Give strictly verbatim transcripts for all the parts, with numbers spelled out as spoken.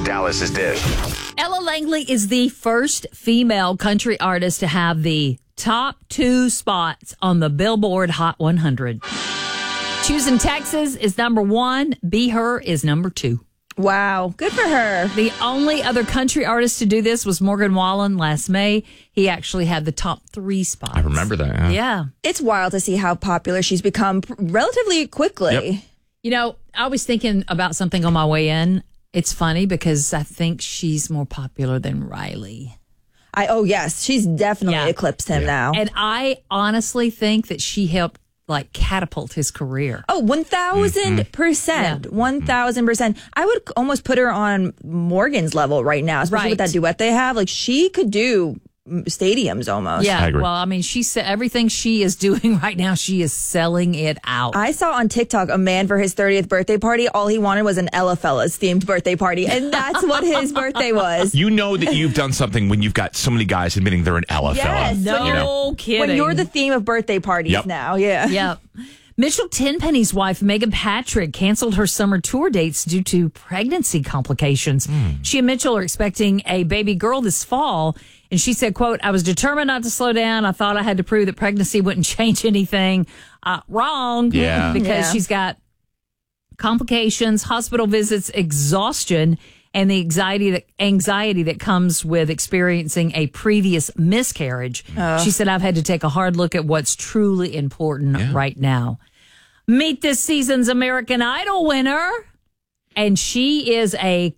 Dallas's Dish. Ella Langley is the first female country artist to have the top two spots on the Billboard Hot one hundred. Choosing Texas is number one. Be Her is number two. Wow. Good for her. The only other country artist to do this was Morgan Wallen last May. He actually had the top three spots. I remember that. Yeah. Yeah. It's wild to see how popular she's become relatively quickly. Yep. You know, I was thinking about something on my way in. It's funny because I think she's more popular than Riley. I Oh, yes. She's definitely Yeah. eclipsed him now. And I honestly think that she helped like catapult his career. Oh, one thousand percent. one thousand percent. I would almost put her on Morgan's level right now, especially with Right. that duet they have. Like, she could do stadiums almost. Yeah. I agree. Well, I mean, she said everything she is doing right now, she is selling it out. I saw on TikTok a man for his thirtieth birthday party. All he wanted was an Ella Fellas themed birthday party. And that's what his birthday was. You know that you've done something when you've got so many guys admitting they're an Ella Yes. fella. no You know? kidding. When you're the theme of birthday parties Yep. now. Yeah. Yep. Mitchell Tenpenny's wife, Megan Patrick, canceled her summer tour dates due to pregnancy complications. She and Mitchell are expecting a baby girl this fall. And she said, quote, I was determined not to slow down. I thought I had to prove that pregnancy wouldn't change anything. Uh, wrong. Yeah. Because Yeah. she's got complications, hospital visits, exhaustion, and the anxiety that anxiety that comes with experiencing a previous miscarriage. She said, I've had to take a hard look at what's truly important Yeah. right now. Meet this season's American Idol winner. And she is a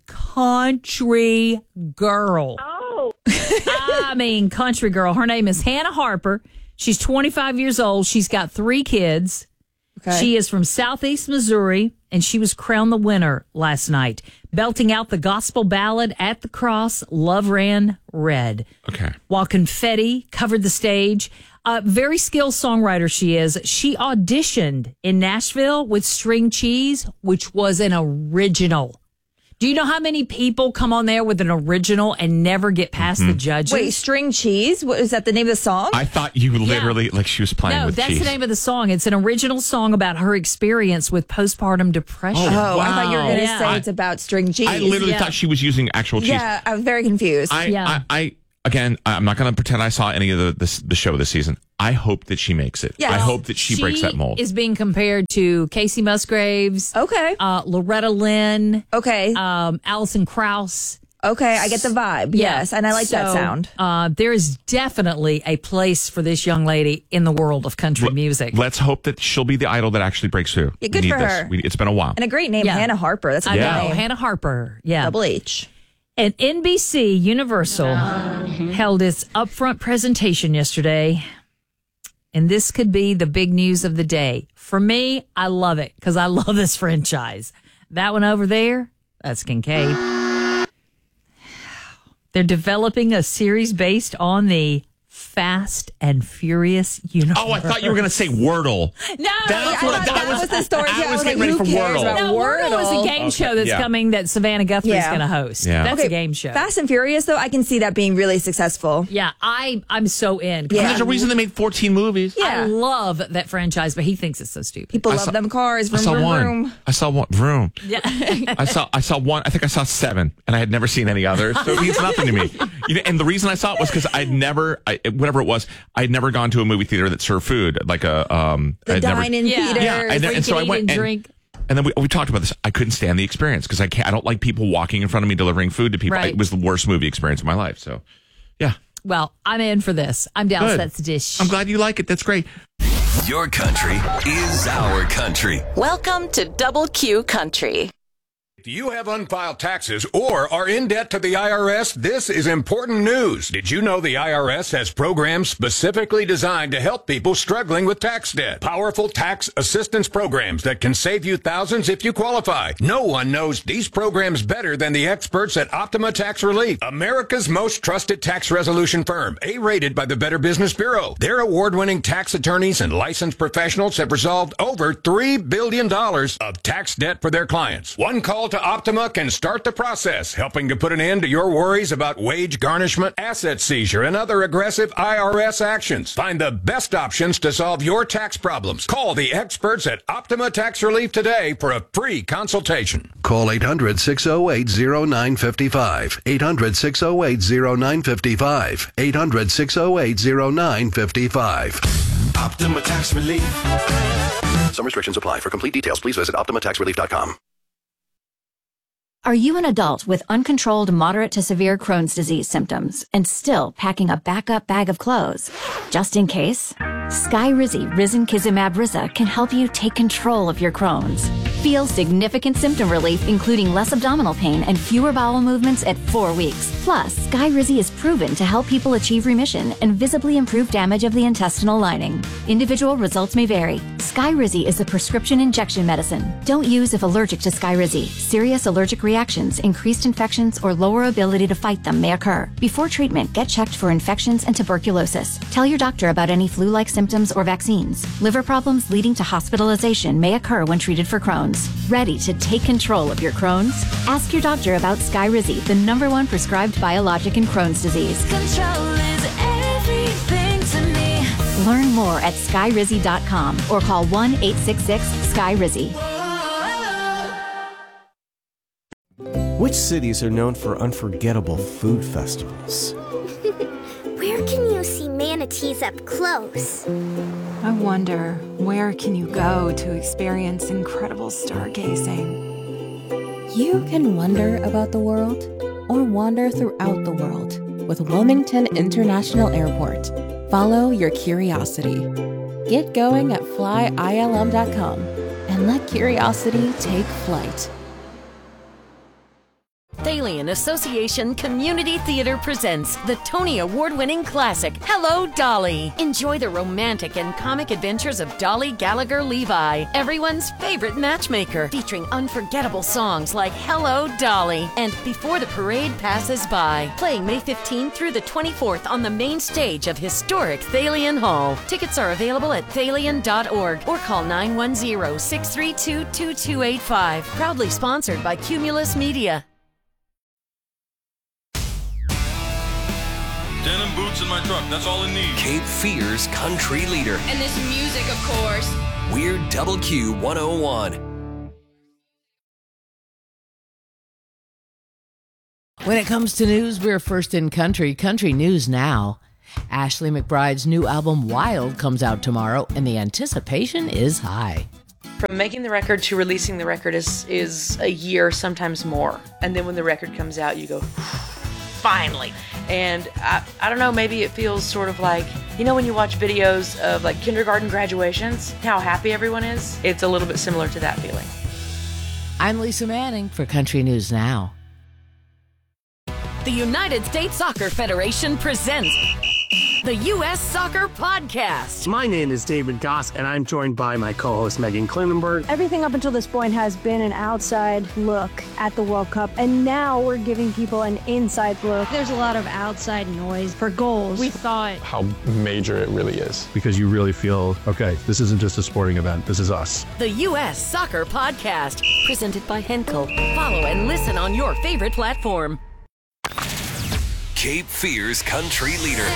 country girl. Oh. I mean, country girl. Her name is Hannah Harper. She's twenty-five years old. She's got three kids. Okay. She is from Southeast Missouri, and she was crowned the winner last night, belting out the gospel ballad At the Cross, Love Ran Red. Okay. While confetti covered the stage. A very skilled songwriter she is. She auditioned in Nashville with String Cheese, which was an original. Do you know how many people come on there with an original and never get past the judges? Wait, String Cheese? What is that the name of the song? I thought you literally, like she was playing No, with that's cheese. the name of the song. It's an original song about her experience with postpartum depression. oh, I thought you were going to Yeah. say I- it's about String Cheese. I literally Yeah. thought she was using actual cheese. Yeah, I was very confused. I, Yeah. I, I, again, I'm not going to pretend I saw any of the, the the show this season. I hope that she makes it. Yes. I hope that she, breaks that mold. Is being compared to Casey Musgraves, okay. uh, Loretta Lynn, okay. um, Alison Krauss. okay. I get the vibe. Yeah. Yes. And I like that So, sound. Uh, there is definitely a place for this young lady in the world of country music. Let's hope that she'll be the idol that actually breaks through. Yeah, good we need for this. her. We, it's been a while. And a great name, Yeah. Hannah Harper. That's a I good know, name. Hannah Harper. Yeah. Double H. And N B C Universal held its upfront presentation yesterday. And this could be the big news of the day. For me, I love it because I love this franchise. That one over there, that's Kincaid. They're developing a series based on the Fast and Furious universe. Oh, I thought you were going to say Wordle. No, That's I what thought I, that was, was the story. I Yeah, I was was getting like, ready for who cares Wordle. about No, Wordle is a Wordle. game Okay, show that's yeah. coming that Savannah Guthrie's Yeah. going to host. Yeah. That's Okay, a game show. Fast and Furious, though, I can see that being really successful. Yeah, I, I'm so in. Yeah. There's a reason they made fourteen movies. Yeah. I love that franchise, but he thinks it's so stupid. People I love saw- them cars. I Vroom, saw vroom, one. vroom. I saw one. Vroom. Yeah. I saw. I saw one. I think I saw seven, and I had never seen any others. So it means nothing to me. You know, and the reason I saw it was because I'd never, I, whatever it was, I'd never gone to a movie theater that served food, like a um. The I'd never, dine-in Yeah. theaters. Yeah, and, where you and so can I eat went and and, drink. and then we, we talked about this. I couldn't stand the experience because I can't. I don't like people walking in front of me delivering food to people. Right. It was the worst movie experience of my life. So, yeah, Well, I'm in for this. I'm down. Good. That's the dish. I'm glad you like it. That's great. Your country is our country. Welcome to Double Q Country. If you have unfiled taxes or are in debt to the I R S, this is important news. Did you know the I R S has programs specifically designed to help people struggling with tax debt? Powerful tax assistance programs that can save you thousands if you qualify. No one knows these programs better than the experts at Optima Tax Relief, America's most trusted tax resolution firm, A-rated by the Better Business Bureau. Their award-winning tax attorneys and licensed professionals have resolved over three billion dollars of tax debt for their clients. One call to to Optima can start the process, helping to put an end to your worries about wage garnishment, asset seizure, and other aggressive I R S actions. Find the best options to solve your tax problems. Call the experts at Optima Tax Relief today for a free consultation. Call eight hundred, six oh eight, oh nine five five. eight hundred, six oh eight, oh nine five five. eight hundred, six oh eight, oh nine five five. Optima Tax Relief. Some restrictions apply. For complete details, please visit optima tax relief dot com. Are you an adult with uncontrolled moderate to severe Crohn's disease symptoms and still packing a backup bag of clothes? Just in case, Skyrizi Risankizumab Riza can help you take control of your Crohn's. Feel significant symptom relief, including less abdominal pain and fewer bowel movements at four weeks. Plus, Skyrizi is proven to help people achieve remission and visibly improve damage of the intestinal lining. Individual results may vary. Skyrizi is a prescription injection medicine. Don't use if allergic to Skyrizi. Serious allergic reactions, increased infections, or lower ability to fight them may occur. Before treatment, get checked for infections and tuberculosis. Tell your doctor about any flu-like symptoms or vaccines. Liver problems leading to hospitalization may occur when treated for Crohn's. Ready to take control of your Crohn's? Ask your doctor about Skyrizi, the number one prescribed biologic in Crohn's disease. Control is everything to me. Learn more at skyrizi dot com or call one eight six six Skyrizi. Which cities are known for unforgettable food festivals? Where can you see manatees up close? I wonder, where can you go to experience incredible stargazing? You can wonder about the world or wander throughout the world with Wilmington International Airport. Follow your curiosity. Get going at fly I L M dot com and let curiosity take flight. Thalian Association Community Theater presents the Tony Award-winning classic, Hello, Dolly. Enjoy the romantic and comic adventures of Dolly Gallagher Levi, everyone's favorite matchmaker, featuring unforgettable songs like Hello, Dolly and Before the Parade Passes By. Playing May fifteenth through the twenty-fourth on the main stage of historic Thalian Hall. Tickets are available at thalian dot org or call nine one zero, six three two, two two eight five. Proudly sponsored by Cumulus Media. Denim boots in my truck. That's all I need. Cape Fear's country leader. And this music, of course. We're Double Q one oh one. When it comes to news, we're first in country. Country news now. Ashley McBride's new album, Wild, comes out tomorrow, and the anticipation is high. From making the record to releasing the record is, is a year, sometimes more. And then when the record comes out, you go, finally. And I, I don't know, maybe it feels sort of like, you know, when you watch videos of like kindergarten graduations, how happy everyone is? It's a little bit similar to that feeling. I'm Lisa Manning for Country News Now. The United States Soccer Federation presents the U S Soccer Podcast. My name is David Goss, and I'm joined by my co-host Megan Klinenberg. Everything up until this point has been an outside look at the World Cup, and now we're giving people an inside look. There's a lot of outside noise for goals. We thought how major it really is, because you really feel, okay, this isn't just a sporting event, this is us. The U S Soccer Podcast, presented by Henkel. Follow and listen on your favorite platform. Cape Fear's country leader.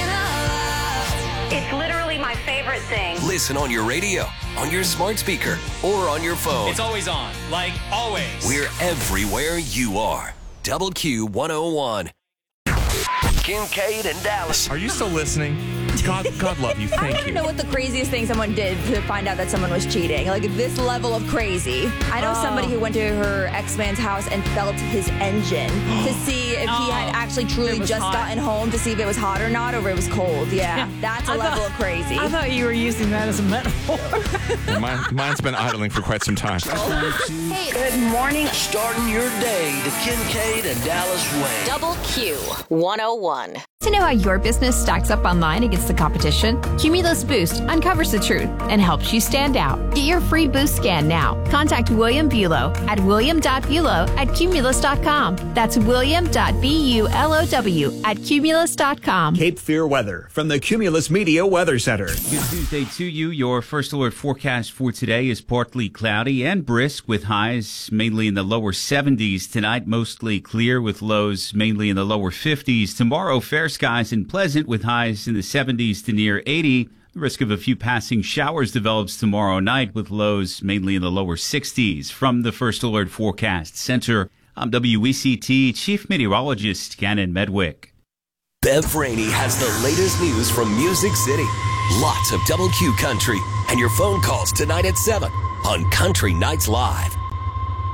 It's literally my favorite thing. Listen on your radio, on your smart speaker, or on your phone. It's always on, like always. We're everywhere you are. Double Q one oh one. Kincaid and Dallas. Are you still listening? God, God love you. Thank I want you. to know what the craziest thing someone did to find out that someone was cheating. Like this level of crazy. I know oh. somebody who went to her ex-man's house and felt his engine to see if oh. he had actually truly just hot. gotten home to see if it was hot or not, or if it was cold. Yeah, that's a I level thought, of crazy. I thought you were using that as a metaphor. Yeah, mine, mine's been idling for quite some time. Hey, good morning. Starting your day the Kincaid and Dallas way. Double Q one oh one. To know how your business stacks up online against the competition, Cumulus Boost uncovers the truth and helps you stand out. Get your free Boost scan now. Contact William Bulow at william dot bulow at cumulus dot com. That's william dot bulow at cumulus dot com. Cape Fear weather from the Cumulus Media Weather Center. Good Tuesday to you. Your First Alert forecast forecast for today is partly cloudy and brisk with highs mainly in the lower seventies. Tonight, mostly clear with lows mainly in the lower fifties. Tomorrow, fair skies and pleasant with highs in the seventies to near eighty. The risk of a few passing showers develops tomorrow night with lows mainly in the lower sixties. From the First Alert Forecast Center, I'm W E C T Chief Meteorologist Gannon Medwick. Bev Rainey has the latest news from Music City. Lots of Double Q Country and your phone calls tonight at seven on Country Nights Live.